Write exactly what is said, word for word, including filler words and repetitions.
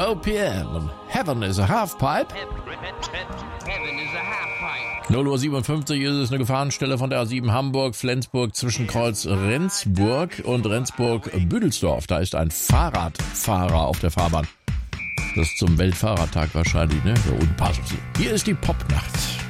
O P M. Heaven is a Halfpipe. Heaven is a half pipe. null Uhr siebenundfünfzig ist es eine Gefahrenstelle von der A sieben Hamburg-Flensburg zwischen Kreuz Rendsburg und Rendsburg-Büdelsdorf. Da ist ein Fahrradfahrer auf der Fahrbahn. Das ist zum Weltfahrradtag wahrscheinlich, ne? So unpassend. Hier ist die Popnacht.